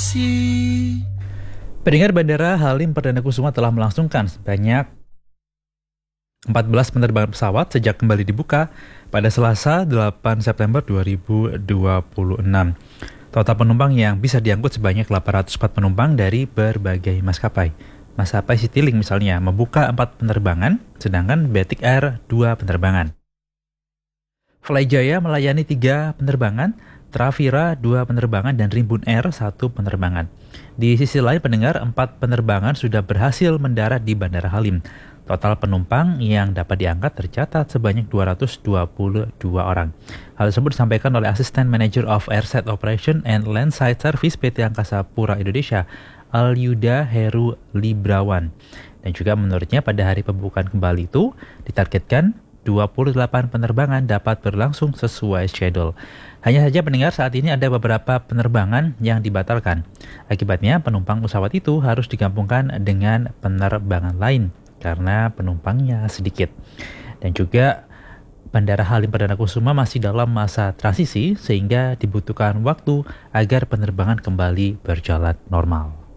Pendengar, Bandara Halim Perdana Kusuma telah melangsungkan sebanyak 14 penerbangan pesawat sejak kembali dibuka pada Selasa 8 September 2026. Total penumpang yang bisa diangkut sebanyak 804 penumpang dari berbagai maskapai. Maskapai Citylink misalnya membuka 4 penerbangan, sedangkan Batik Air 2 penerbangan. Flyjaya melayani 3 penerbangan, Travira 2 penerbangan, dan Rimbun Air 1 penerbangan. Di sisi lain, pendengar, 4 penerbangan sudah berhasil mendarat di Bandara Halim. Total penumpang yang dapat diangkat tercatat sebanyak 222 orang. Hal tersebut disampaikan oleh Asisten Manager of Airside Operation and Landside Service PT Angkasa Pura Indonesia, Alyuda Heru Librawan. Dan juga menurutnya pada hari pembukaan kembali itu ditargetkan 28 penerbangan dapat berlangsung sesuai schedule. Hanya saja, pendengar, saat ini ada beberapa penerbangan yang dibatalkan. Akibatnya penumpang pesawat itu harus digabungkan dengan penerbangan lain karena penumpangnya sedikit. Dan juga Bandara Halim Perdana Kusuma masih dalam masa transisi sehingga dibutuhkan waktu agar penerbangan kembali berjalan normal.